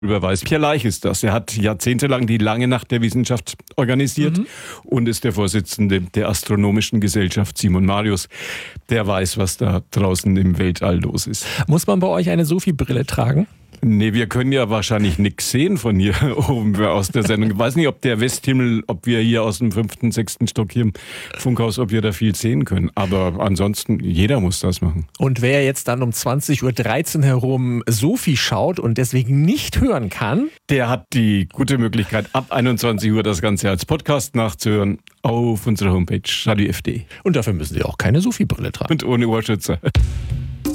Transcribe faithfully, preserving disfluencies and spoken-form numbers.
Überweis. Pierre Leich ist das. Er hat jahrzehntelang die Lange Nacht der Wissenschaft organisiert mhm. und ist der Vorsitzende der Astronomischen Gesellschaft. Simon Marius, der weiß, was da draußen im Weltall los ist. Muss man bei euch eine Sophie-Brille tragen? Nee, wir können ja wahrscheinlich nichts sehen von hier oben aus der Sendung. Ich weiß nicht, ob der Westhimmel, ob wir hier aus dem fünften, sechsten Stock hier im Funkhaus, ob wir da viel sehen können. Aber ansonsten, jeder muss das machen. Und wer jetzt dann um zwanzig Uhr dreizehn herum Sophie schaut und deswegen nicht hören kann, der hat die gute Möglichkeit, ab einundzwanzig Uhr das Ganze als Podcast nachzuhören auf unserer Homepage Radio F D. Und dafür müssen Sie auch keine Sophie-Brille tragen. Und ohne Ohrschützer.